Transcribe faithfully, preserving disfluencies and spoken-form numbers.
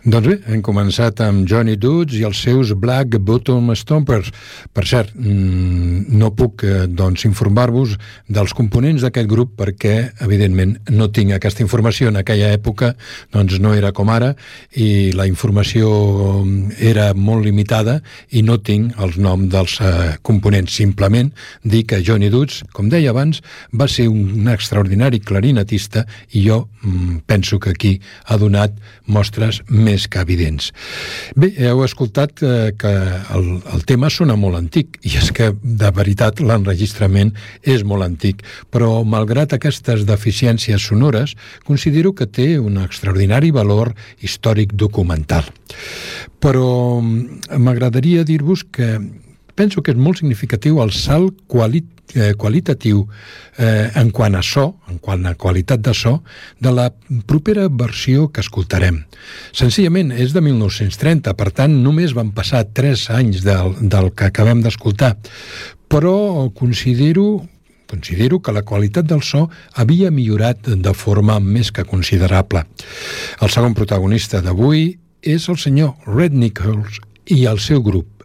Doncs bé, hem començat amb Johnny Dodds i els seus Black Bottom Stompers. Per cert, no puc doncs, informar-vos dels components d'aquest grup perquè, evidentment, no tinc aquesta informació. En aquella època doncs, no era com ara i la informació era molt limitada i no tinc els noms dels uh, components. Simplement dir que Johnny Dodds, com deia abans, va ser un extraordinari clarinetista i jo mm, penso que aquí ha donat mostres més que evidents. Bé, heu escoltat eh, que el, el tema sona molt antic, i és que, de veritat, l'enregistrament és molt antic, però, malgrat aquestes deficiències sonores, considero que té un extraordinari valor històric documental. Però m'agradaria dir-vos que penso que és molt significatiu el salt qualit Eh, qualitatiu eh, en quant a so, en quant a qualitat de so, de la propera versió que escoltarem. Senzillament és de mil nou-cents trenta, per tant només van passar tres anys del, del que acabem d'escoltar, però considero considero que la qualitat del so havia millorat de forma més que considerable. El segon protagonista d'avui és el senyor Red Nichols i el seu grup,